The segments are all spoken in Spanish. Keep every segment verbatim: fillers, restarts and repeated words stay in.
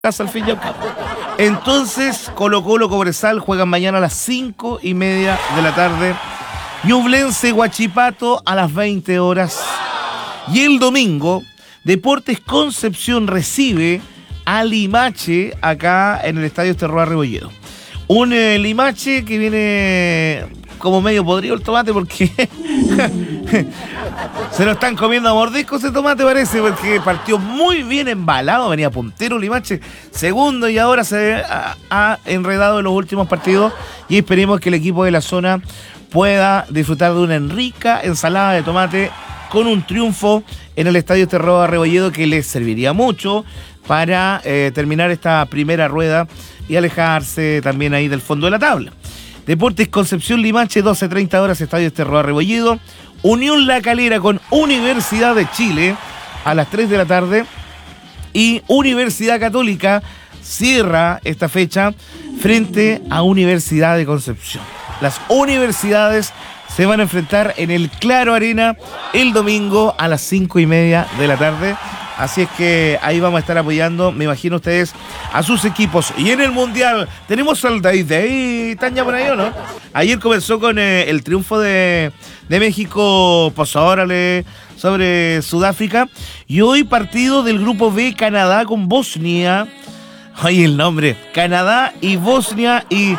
casa al fin y al cabo. Entonces, Colo Colo Cobresal juegan mañana a las cinco y media de la tarde. Ñublense Huachipato a las veinte horas. Y el domingo, Deportes Concepción recibe a Limache acá en el Estadio Terroa Rebolledo. Un eh, Limache que viene como medio podrido el tomate porque se lo están comiendo a mordiscos ese tomate, parece, porque partió muy bien embalado, venía puntero Limache, segundo, y ahora se ha, ha enredado en los últimos partidos, y esperemos que el equipo de la zona pueda disfrutar de una rica ensalada de tomate con un triunfo en el Estadio Terroa Rebolledo, que les serviría mucho para eh, terminar esta primera rueda y alejarse también ahí del fondo de la tabla. Deportes Concepción Limache, doce treinta horas, Estadio Terroa Rebolledo. Unión La Calera con Universidad de Chile a las tres de la tarde. Y Universidad Católica cierra esta fecha frente a Universidad de Concepción. Las universidades se van a enfrentar en el Claro Arena el domingo a las cinco y media de la tarde. Así es que ahí vamos a estar apoyando, me imagino ustedes, a sus equipos. Y en el Mundial tenemos al Day Day, ¿están ya por ahí o no? Ayer comenzó con eh, el triunfo de, de México, pues ahora le, sobre Sudáfrica. Y hoy partido del grupo B, Canadá con Bosnia. Oye, el nombre, Canadá y Bosnia y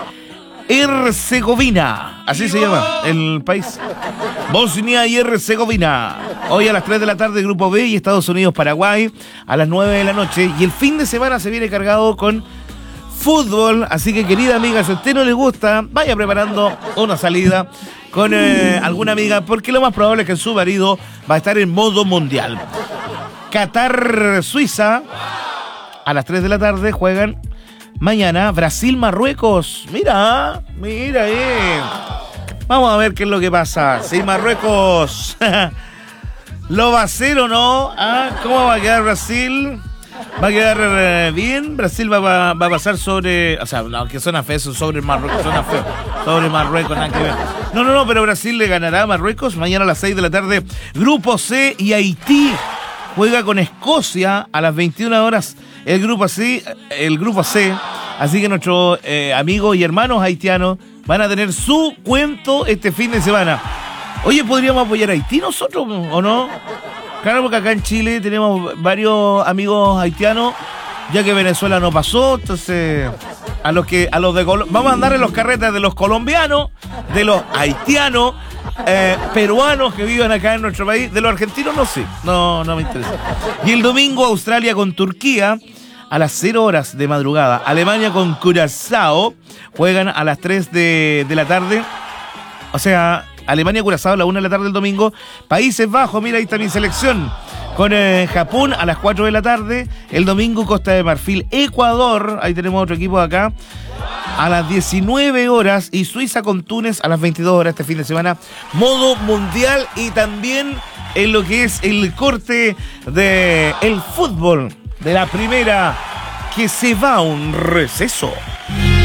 Herzegovina, así se llama el país. Bosnia y Herzegovina. Hoy a las tres de la tarde, Grupo B, y Estados Unidos-Paraguay a las nueve de la noche. Y el fin de semana se viene cargado con fútbol. Así que, querida amiga, si a usted no le gusta, vaya preparando una salida con eh, alguna amiga, porque lo más probable es que su marido va a estar en modo mundial. Qatar-Suiza a las tres de la tarde juegan. Mañana, Brasil-Marruecos. Mira, mira ahí. Vamos a ver qué es lo que pasa. Si Marruecos lo va a hacer o no. ¿Ah? ¿Cómo va a quedar Brasil? ¿Va a quedar eh, bien? Brasil va, va, va a pasar sobre... O sea, no, que suena feo, sobre Marruecos. Suena feo. Sobre Marruecos, nada que ver. No, no, no, pero Brasil le ganará a Marruecos mañana a las seis de la tarde. Grupo C, y Haití juega con Escocia a las veintiuna horas. El grupo C, el grupo C, así que nuestros eh, amigos y hermanos haitianos van a tener su cuento este fin de semana. Oye, ¿podríamos apoyar a Haití nosotros o no? Claro, porque acá en Chile tenemos varios amigos haitianos, ya que Venezuela no pasó, entonces a los que a los de Colombia vamos a andar en los carretes de los colombianos, de los haitianos, eh, peruanos que viven acá en nuestro país, de los argentinos no sé, no, no me interesa. Y el domingo, Australia con Turquía a las cero horas de madrugada. Alemania con Curazao juegan a las tres de, de la tarde. O sea, Alemania-Curazao a la una de la tarde el domingo. Países Bajos, mira, ahí está mi selección. Con eh, Japón a las cuatro de la tarde. El domingo, Costa de Marfil, Ecuador. Ahí tenemos otro equipo de acá. A las diecinueve horas. Y Suiza con Túnez a las veintidós horas este fin de semana. Modo mundial, y también en lo que es el corte del fútbol de la primera, que se va a un receso.